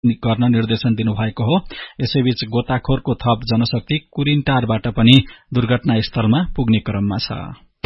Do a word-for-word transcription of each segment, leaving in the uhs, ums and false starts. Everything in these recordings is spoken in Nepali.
गर्न निर्देशन दिनुभएको हो। यसैबीच गोताखोरको थप जनशक्ति कुरिनटारबाट पनि दुर्घटना स्थलमा पुग्ने क्रममा छ।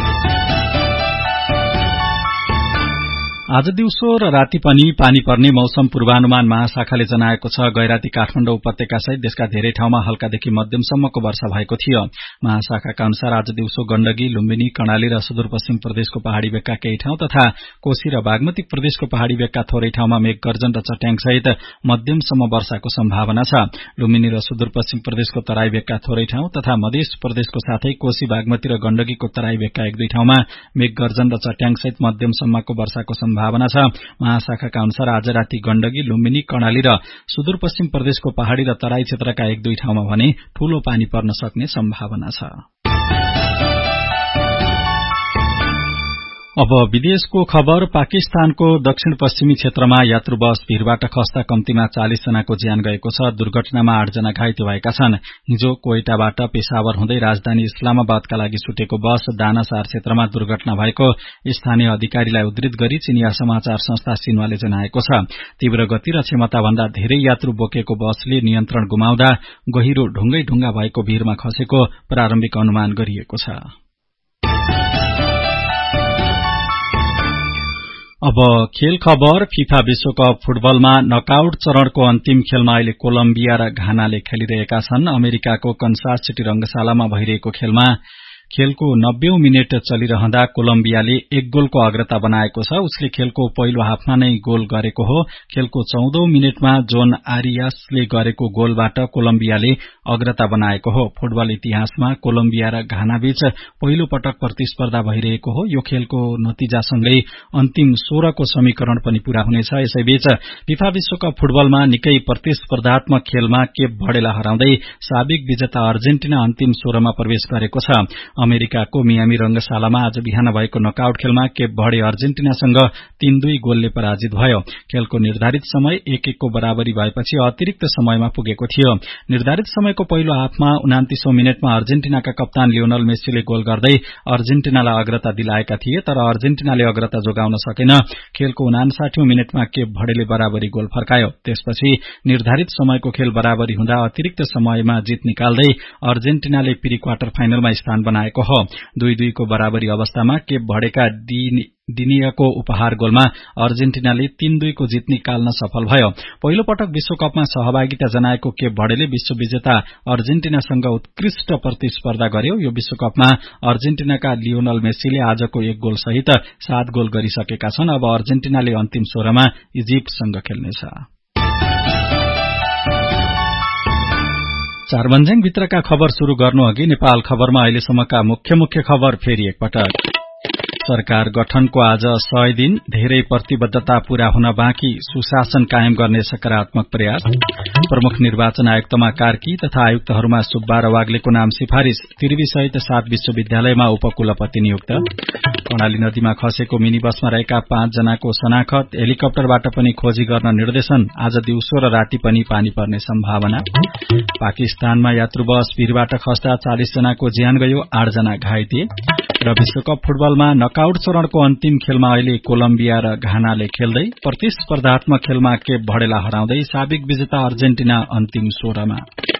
आज दिउँसो र राति पनि पानी पर्ने मौसम पूर्वानुमान महाशाखाले जनाएको छ। गैराती काठमाडौँ उपत्यका सहित देशका धेरै ठाउँमा हल्कादेखि मध्यमसम्मको वर्षा भएको थियो। महाशाखाका अनुसार आज दिउँसो गण्डकी, लुम्बिनी, कर्णाली र सुदूरपश्चिम प्रदेशको पहाड़ी भेगका केही ठाउँ तथा कोशी र बागमती प्रदेशको पहाड़ी भेगका थोरै ठाउँमा मेघ गर्जन र चट्याङ सहित मध्यमसम्म वर्षाको सम्भावना छ। लुम्बिनी र सुदूरपश्चिम प्रदेशको तराई भेगका थोरै ठाउँ तथा मध्य प्रदेशको साथै कोशी, बागमती र गण्डकीको तराई भेगका एक दुई ठाउँमा मेघ गर्जन र चट्याङ सहित मध्यमसम्मको वर्षाको सम्भावना छ। महाशाखाका अनुसार आज राति गण्डकी, लुम्बिनी, कर्णाली र सुदूरपश्चिम प्रदेशको पहाड़ी र तराई क्षेत्रका एक दुई ठाउँमा भने ठूलो पानी पर्न सक्ने सम्भावना छ। अब विदेशको खबर। पाकिस्तानको दक्षिण पश्चिमी क्षेत्रमा यात्रु बस भीड़बाट खस्दा कम्तीमा चालीस जनाको ज्यान गएको छ। दुर्घटनामा आठ जना घाइते भएका छन्। हिजो कोइटाबाट पेशावर हुँदै राजधानी इस्लामाबादका लागि छुटेको बस दानासार क्षेत्रमा दुर्घटना भएको स्थानीय अधिकारीलाई उद्धृत गरी चिनिया समाचार संस्था सिन्वाले जनाएको छ। तीव्र गति र क्षमता भन्दा धेरै यात्रु बोकेको बसले नियन्त्रण गुमाउँदा गहिरो ढुङ्गै ढुङ्गा भएको भीरमा खसेको प्रारम्भिक अनुमान गरिएको छ। अब खेल खबर। फिफा विश्वकप फुटबलमा नकआउट चरणको अन्तिम खेलमा अहिले कोलम्बिया र घानाले खेलिरहेका छन्। अमेरिकाको कन्सास सिटी रंगशालामा भइरहेको खेलमा खेलको नब्बेऔं मिनेट चलिरहँदा कोलम्बियाले एक गोलको अग्रता बनाएको छ। उसले खेलको पहिलो हाफमा नै गोल गरेको हो। खेलको चौधौं मिनेटमा जोन आरियासले गरेको गोलबाट कोलम्बियाले अग्रता बनाएको हो। फुटबल इतिहासमा कोलम्बिया र घाना बीच पहिलो पटक प्रतिस्पर्धा भइरहेको हो। यो खेलको नतिजासँगै अन्तिम सोह्रको समीकरण पनि पूरा हुनेछ। यसैबीच फिफा विश्वकप फुटबलमा निकै प्रतिस्पर्धात्मक खेलमा केप भर्डेलाई हराउँदै साबिक विजेता अर्जेन्टिना अन्तिम सोह्रमा प्रवेश गरेको छ। अमेरिकाको मियामी रंगशालामा आज बिहान भएको नकआउट खेलमा केप भर्डे अर्जेन्टिनासँग तीन दुई गोलले पराजित भयो। खेलको निर्धारित समय एक एकको बराबरी भएपछि अतिरिक्त समयमा पुगेको थियो। निर्धारित समयको पहिलो हाफमा उनान्तीसौं मिनेटमा अर्जेन्टिनाका कप्तान लियोनल मेस्सीले गोल गर्दै अर्जेन्टिनालाई अग्रता दिलाएका थिए, तर अर्जेन्टिनाले अग्रता जोगाउन सकेन। खेलको उनासठीऔं मिनेटमा केप भर्डेले बराबरी गोल फर्कायो। त्यसपछि निर्धारित समयको खेल बराबरी हुँदा अतिरिक्त समयमा जित निकाल्दै अर्जेन्टिनाले प्री क्वार्टर फाइनलमा स्थान बनाएको हो। दुई दुईको बराबरी अवस्थामा केप भर्डेका डिनियाको उपहार गोलमा अर्जेन्टिनाले तीन दुईको जित निकाल्न सफल भयो। पहिलो पटक विश्वकपमा सहभागिता जनाएको केप भर्डेले विश्व विजेता अर्जेन्टिनासँग उत्कृष्ट प्रतिस्पर्धा गर्यो। यो विश्वकपमा अर्जेन्टिनाका लियोनल मेस्सीले आजको एक गोल सहित सात गोल गरिसकेका छन्। अब अर्जेन्टिनाले अन्तिम सोह्रमा इजिप्टसँग खेल्नेछ। चारबन्ज्याङ भित्रका खबर शुरू गर्नु अघि नेपाल खबरमा अहिलेसम्मका मुख्य मुख्य खबर फेरि एकपटक। सरकार गठनको आज सय दिन, धेरै प्रतिबद्धता पूरा हुन बाँकी, सुशासन कायम गर्ने सकारात्मक प्रयास। प्रमुख निर्वाचन आयुक्तमा कार्की तथा आयुक्तहरूमा सुब्बा र वाग्लेको नाम सिफारिश। त्रिवी सहित सात विश्वविद्यालयमा उपकुलपति नियुक्त। कर्णाली नदीमा खसेको मिनी बसमा रहेका पाँच जनाको शनाखत। हेलिकप्टरबाट पनि खोजी गर्न निर्देशन। आज दिउँसो र राति पनि पानी पर्ने सम्भावना। पाकिस्तानमा यात्रु बस भीड़बाट खस्दा चालीस जनाको ज्यान गयो, आठ जना घाइते। र विश्वकप फुटबलमा नकआउट चरणको अन्तिम खेलमा अहिले कोलम्बिया र घानाले खेल्दै प्रतिस्पर्धात्मक खेलमा केप भर्डेलाई हराउँदै साबिक विजेता अर्जेन्टिना अन्तिम सोह्रमा।